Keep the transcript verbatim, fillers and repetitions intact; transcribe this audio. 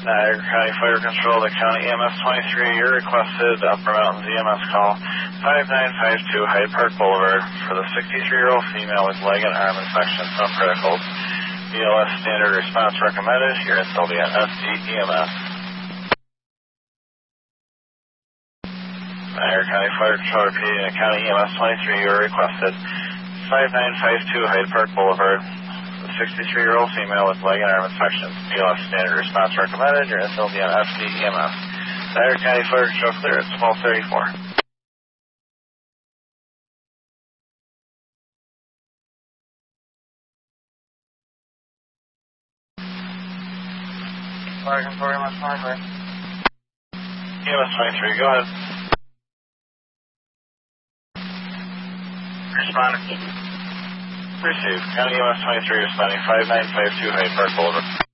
Niagara County Fire Control, the County E M S twenty-three, you're requested Upper Mountains E M S call five nine five two Hyde Park Boulevard for the sixty-three-year-old female with leg and arm infections, some criticals. B L S standard response recommended. Here at Sylvia S D E M S. Niagara County Fire Control repeating the County E M S twenty-three, you're requested five nine five two Hyde Park Boulevard. sixty-three-year-old female with leg and arm infections. B L S standard response recommended. Your S L D on S D E M S. Niagara County Fire Control clear at twelve thirty-four. Fire Control E M S twenty-three. E M S twenty-three, go ahead. Responding. Received. County E M S twenty-three responding five nine five two Hyde Park Boulevard.